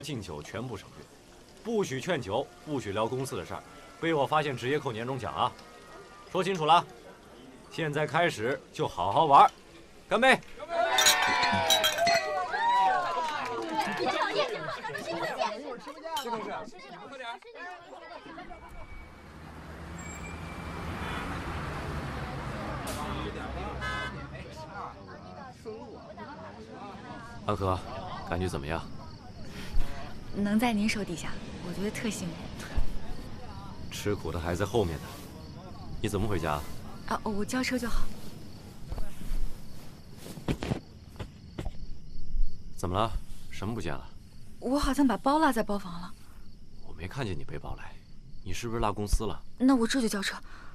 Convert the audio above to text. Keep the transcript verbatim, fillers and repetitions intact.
敬酒全部省略，不许劝酒，不许聊公司的事儿，被我发现直接扣年终奖啊！说清楚了，现在开始就好好玩，干杯！干杯！安和，感觉怎么样？ 能在您手底下，我觉得特幸福。 吃苦的还在后面呢。你怎么回家？ 啊，我叫车就好。 怎么了？什么不见了？ 我好像把包落在包房了。 我没看见你背包来，你是不是落公司了？ 那我这就叫车。